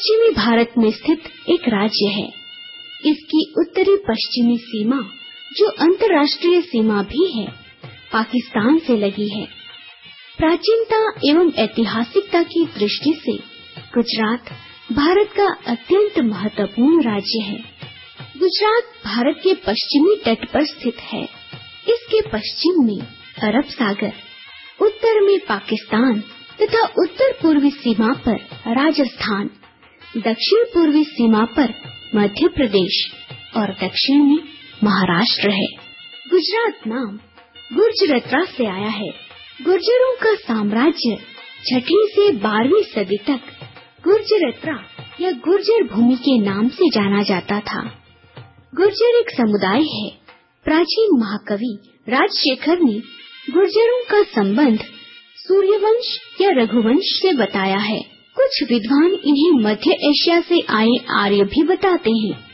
पश्चिमी भारत में स्थित एक राज्य है। इसकी उत्तरी पश्चिमी सीमा, जो अंतर्राष्ट्रीय सीमा भी है, पाकिस्तान से लगी है। प्राचीनता एवं ऐतिहासिकता की दृष्टि से गुजरात भारत का अत्यंत महत्वपूर्ण राज्य है। गुजरात भारत के पश्चिमी तट पर स्थित है। इसके पश्चिम में अरब सागर, उत्तर में पाकिस्तान तथा उत्तर पूर्वी सीमा पर राजस्थान, दक्षिण पूर्वी सीमा पर मध्य प्रदेश और दक्षिण में महाराष्ट्र है। गुजरात नाम गुर्जरत्रा से आया है। गुर्जरों का साम्राज्य 6वीं से 12वीं सदी तक गुर्जरत्रा या गुर्जर भूमि के नाम से जाना जाता था। गुर्जर एक समुदाय है। प्राचीन महाकवि राजशेखर ने गुर्जरों का संबंध सूर्यवंश या रघुवंश से बताया है। कुछ विद्वान इन्हें मध्य एशिया से आए आर्य भी बताते हैं।